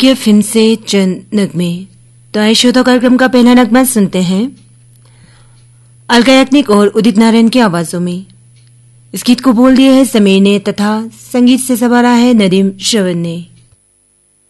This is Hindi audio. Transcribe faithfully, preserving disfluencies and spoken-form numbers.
राजकीय फिल्म से चंद नगमे। तो आइए श्रोता कार्यक्रम का पहला नगमा सुनते हैं अलका याग्निक और उदित नारायण की आवाजों में। इस गीत को बोल दिया है समीर ने तथा संगीत से संवारा है नदीम श्रवण ने।